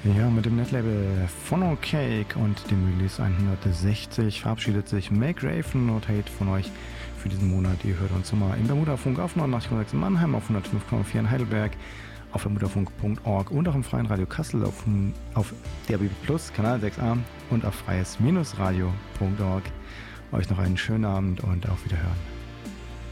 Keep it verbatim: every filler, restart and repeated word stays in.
Ja, mit dem Netlabel Phonocake und dem Release hundertsechzig verabschiedet sich Make Raven und Hate von euch für diesen Monat. Ihr hört uns immer im Bermudafunk auf neunundachtzig Komma sechs in Mannheim, auf hundertfünf Komma vier in Heidelberg, auf bermudafunk punkt org und auch im Freien Radio Kassel auf, auf D A B Plus, Kanal sechs a und auf freies Radio punkt org. Euch noch einen schönen Abend und auf Wiederhören.